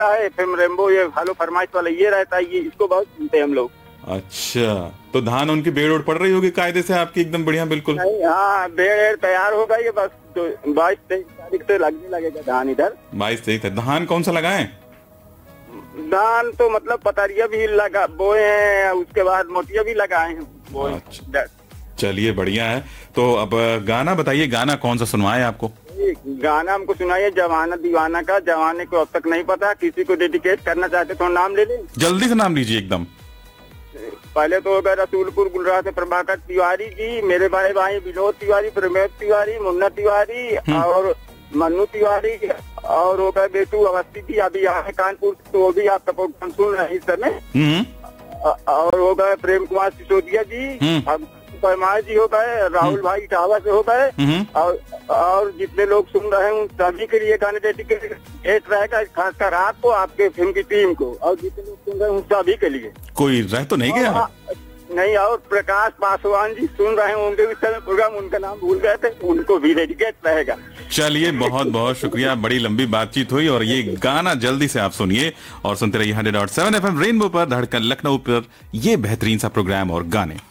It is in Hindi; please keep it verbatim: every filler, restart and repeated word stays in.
है एफएम रेनबो, ये हेलो फरमाइश वाला ये रहता है, ये इसको बहुत सुनते हैं हम लोग। अच्छा, तो धान उनकी बेड़ उड़ पड़ रही होगी कायदे से आपकी एकदम बढ़िया बिल्कुल? नहीं, हाँ बेड़ तैयार हो गई है, बस तो बाईस तेईस तारीख से लगने लगेगा धान इधर। बाईस तेईस है। धान कौन सा लगाए? धान तो मतलब पतरिया भी लगा बोए हैं, उसके बाद मोतिया भी लगाए हैं बोए। अच्छा, चलिए बढ़िया है। तो अब गाना बताइए, गाना कौन सा सुनवाए आपको? गाना हमको सुनाइए जवाना दीवाना का, जवाने को अब तक नहीं पता, किसी को डेडिकेट करना चाहते तो नाम ले लें। जल्दी से नाम लीजिए एकदम। पहले तो होगा रसूलपुर गुलरा से प्रभाकर तिवारी जी, मेरे भाई भाई विनोद तिवारी, प्रमेश तिवारी, मुन्ना तिवारी और मन्नू तिवारी, और हो गए बेटू अवस्थी जी अभी आए कानपुर, तो वो भी आपका प्रोग्राम सुन रहे हैं इस समय। और हो गए प्रेम कुमार सिसोदिया जी, अब परमार जी हो गए, राहुल भाई इटावा से हो गए, और और जितने लोग सुन रहे हैं उन सभी के लिए गाने डेडिकेट रहेगा, खासकर आपको, आपके फिल्म की टीम को, और जितने लोग सुन रहे हैं उन सभी के लिए। कोई रह तो नहीं गया? नहीं, और प्रकाश पासवान जी सुन रहे होंगे इस समय प्रोग्राम, उनका नाम भूल गए थे, उनको भी डेडिकेट रहेगा। चलिए बहुत बहुत शुक्रिया, बड़ी लंबी बातचीत हुई, और ये गाना जल्दी से आप सुनिए और सुनते रहिए hundred dot seven F M rainbow पर, धड़कन लखनऊ पर, ये बेहतरीन सा प्रोग्राम और गाने।